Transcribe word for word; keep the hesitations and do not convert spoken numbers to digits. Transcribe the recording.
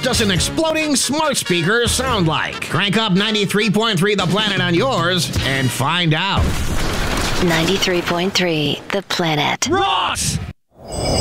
does an exploding smart speaker sound like? Crank up ninety-three point three The Planet on yours and find out. ninety-three point three The Planet. Ross!